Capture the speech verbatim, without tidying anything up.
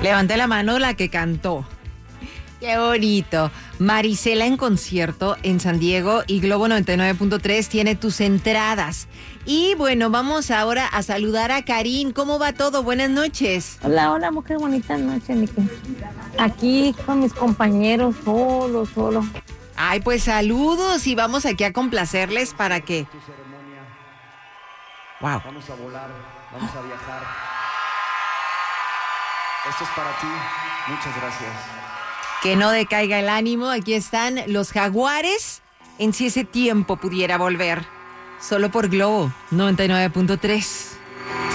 Levante la mano la que cantó. Qué bonito. Marisela en concierto en San Diego y Globo noventa y nueve punto tres tiene tus entradas. Y bueno, vamos ahora a saludar a Karin. ¿Cómo va todo? Buenas noches. Hola, hola, mujer, bonita noche, Miki. Aquí con mis compañeros, solo, solo. Ay, pues saludos y vamos aquí a complacerles para que... Wow. Vamos a volar, vamos a viajar. Esto es para ti. Muchas gracias. Que no decaiga el ánimo. Aquí están los Jaguares en Si ese tiempo pudiera volver. Solo por Globo noventa y nueve punto tres.